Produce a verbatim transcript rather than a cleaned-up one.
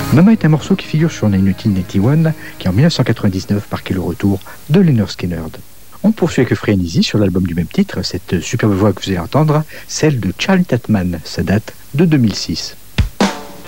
Mama est un morceau qui figure sur Nine quatre-vingt-onze, qui en dix-neuf cent quatre-vingt-dix-neuf marquait le retour de Lynyrd Skynyrd. On poursuit avec Free and Easy sur l'album du même titre, cette superbe voix que vous allez entendre, celle de Charlie Tattman, ça date de deux mille six.